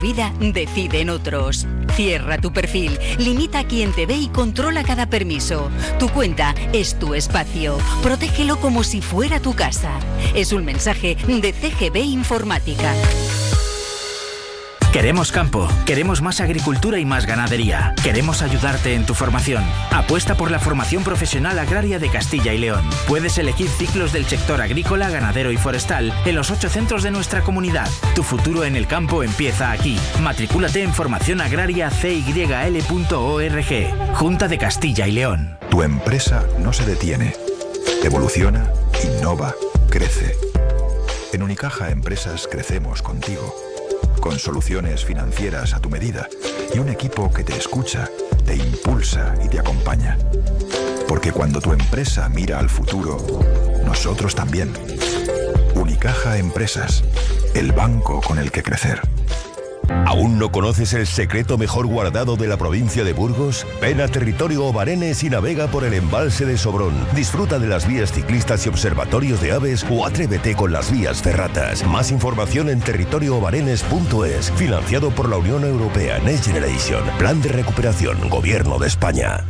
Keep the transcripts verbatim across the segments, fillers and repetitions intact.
Vida decide en otros. Cierra tu perfil, limita a quien te ve y controla cada permiso. Tu cuenta es tu espacio. Protégelo como si fuera tu casa. Es un mensaje de C G B Informática. Queremos campo, queremos más agricultura y más ganadería. Queremos ayudarte en tu formación. Apuesta por la formación profesional agraria de Castilla y León. Puedes elegir ciclos del sector agrícola, ganadero y forestal en los ocho centros de nuestra comunidad. Tu futuro en el campo empieza aquí. Matricúlate en formación agraria c y l punto org. Junta de Castilla y León. Tu empresa no se detiene. Evoluciona, innova, crece. En Unicaja Empresas crecemos contigo. Con soluciones financieras a tu medida y un equipo que te escucha, te impulsa y te acompaña. Porque cuando tu empresa mira al futuro, nosotros también. Unicaja Empresas, el banco con el que crecer. ¿Aún no conoces el secreto mejor guardado de la provincia de Burgos? Ven a Territorio Obarenes y navega por el embalse de Sobrón. Disfruta de las vías ciclistas y observatorios de aves o atrévete con las vías ferratas. Más información en territorio obarenes punto es. Financiado por la Unión Europea Next Generation. Plan de recuperación. Gobierno de España.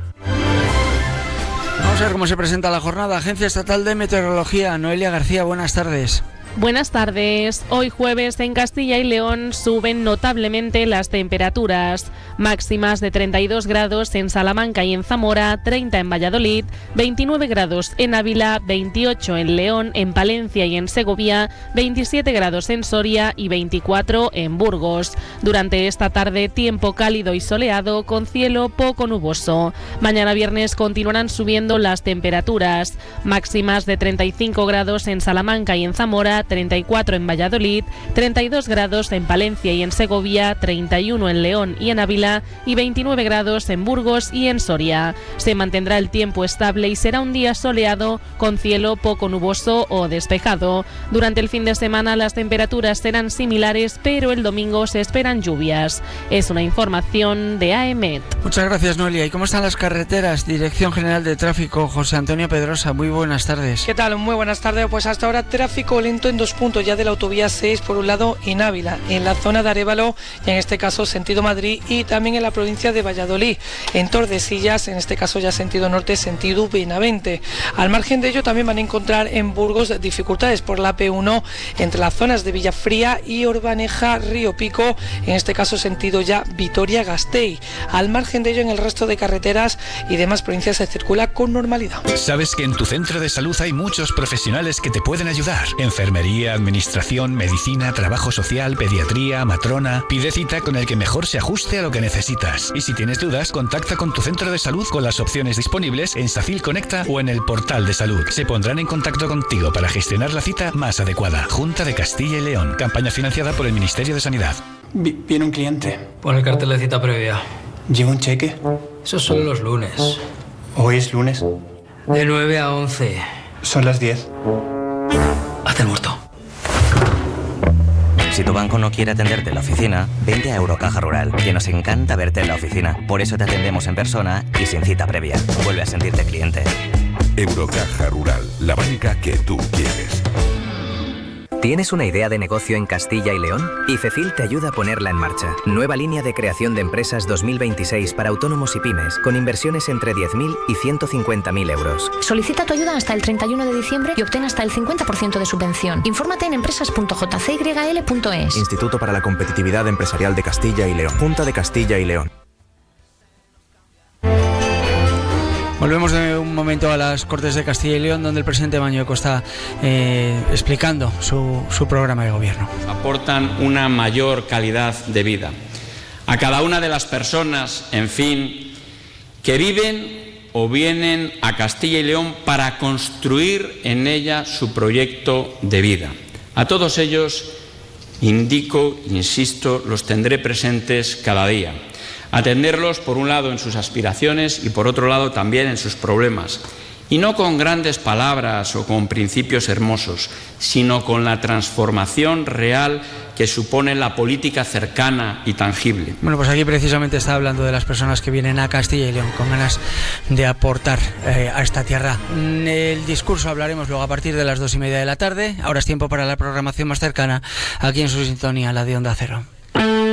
Vamos a ver cómo se presenta la jornada. Agencia Estatal de Meteorología. Noelia García, buenas tardes. Buenas tardes. Hoy jueves en Castilla y León suben notablemente las temperaturas. Máximas de treinta y dos grados en Salamanca y en Zamora, treinta en Valladolid, veintinueve grados en Ávila, veintiocho en León, en Palencia y en Segovia, veintisiete grados en Soria y veinticuatro en Burgos. Durante esta tarde, tiempo cálido y soleado con cielo poco nuboso. Mañana viernes continuarán subiendo las temperaturas. Máximas de treinta y cinco grados en Salamanca y en Zamora, treinta y cuatro en Valladolid, treinta y dos grados en Palencia y en Segovia, treinta y uno en León y en Ávila y veintinueve grados en Burgos y en Soria. Se mantendrá el tiempo estable y será un día soleado con cielo poco nuboso o despejado. Durante el fin de semana las temperaturas serán similares, pero el domingo se esperan lluvias. Es una información de A E M E T. Muchas gracias, Noelia. ¿Y cómo están las carreteras? Dirección General de Tráfico, José Antonio Pedrosa, muy buenas tardes. ¿Qué tal? Muy buenas tardes. Pues hasta ahora tráfico lento en dos puntos ya de la autovía seis, por un lado en Ávila, en la zona de Arévalo y en este caso sentido Madrid, y también en la provincia de Valladolid, en Tordesillas, en este caso ya sentido norte, sentido Benavente. Al margen de ello también van a encontrar en Burgos dificultades por la P uno entre las zonas de Villafría y Orbaneja, Río Pico, en este caso sentido ya Vitoria-Gasteiz. Al margen de ello en el resto de carreteras y demás provincias se circula con normalidad. Sabes que en tu centro de salud hay muchos profesionales que te pueden ayudar. Enfermería, administración, medicina, trabajo social, pediatría, matrona. Pide cita con el que mejor se ajuste a lo que necesitas. Y si tienes dudas, contacta con tu centro de salud con las opciones disponibles en Safil Conecta o en el portal de salud. Se pondrán en contacto contigo para gestionar la cita más adecuada. Junta de Castilla y León. Campaña financiada por el Ministerio de Sanidad. Viene un cliente. Pon el cartel de cita previa. ¿Lleva un cheque? Esos son los lunes. ¿Hoy es lunes? De nueve a once. Son las diez. Haz el muerto. Si tu banco no quiere atenderte en la oficina, vente a Eurocaja Rural, que nos encanta verte en la oficina. Por eso te atendemos en persona y sin cita previa. Vuelve a sentirte cliente. Eurocaja Rural, la banca que tú quieres. ¿Tienes una idea de negocio en Castilla y León? IFECIL te ayuda a ponerla en marcha. Nueva línea de creación de empresas dos mil veintiséis para autónomos y pymes, con inversiones entre diez mil y ciento cincuenta mil euros. Solicita tu ayuda hasta el treinta y uno de diciembre y obtén hasta el cincuenta por ciento de subvención. Infórmate en empresas punto j c y l punto es. Instituto para la Competitividad Empresarial de Castilla y León. Junta de Castilla y León. Volvemos de un momento a las Cortes de Castilla y León, donde el presidente Mañueco está eh, explicando su, su programa de gobierno. Aportan una mayor calidad de vida a cada una de las personas, en fin, que viven o vienen a Castilla y León para construir en ella su proyecto de vida. A todos ellos, indico, insisto, los tendré presentes cada día. Atenderlos, por un lado, en sus aspiraciones y, por otro lado, también en sus problemas. Y no con grandes palabras o con principios hermosos, sino con la transformación real que supone la política cercana y tangible. Bueno, pues aquí precisamente está hablando de las personas que vienen a Castilla y León con ganas de aportar eh, a esta tierra. El discurso hablaremos luego a partir de las dos y media de la tarde. Ahora es tiempo para la programación más cercana, aquí en su sintonía, la de Onda Cero.